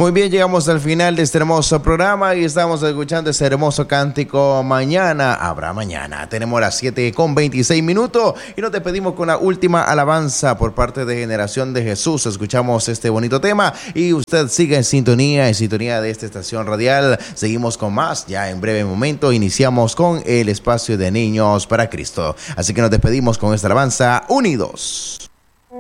Muy bien, llegamos al final de este hermoso programa y estamos escuchando este hermoso cántico. Mañana habrá mañana. Tenemos las 7:26 y nos despedimos con la última alabanza por parte de Generación de Jesús. Escuchamos este bonito tema y usted sigue en sintonía de esta estación radial. Seguimos con más. Ya en breve momento iniciamos con el espacio de Niños para Cristo. Así que nos despedimos con esta alabanza unidos.